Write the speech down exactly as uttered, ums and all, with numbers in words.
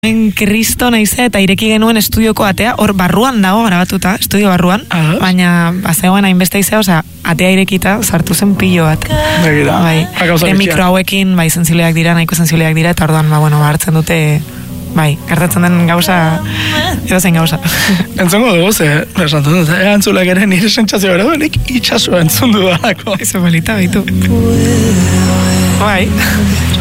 Kristo naize eta ireki genuen estudioko atea, hor barruan dago grabatuta, estudio barruan, Aha. baina bazegoen hainbeste izea, osea, atea irekita sartu zen pilo bat. Begira, bai, akauza e, mikro hauekin, bai, zentzileak dira, nahiko zentzileak dira, eta orduan, ba, bueno, hartzen dute, bai, gertatzen den gauza, edo zein gauza. Entzongo dugu, ze, esantzen dut, ea entzulek ere nire sentsazio bera duenik itxasua entzun dudalako. Eso balita, baitu. Bai.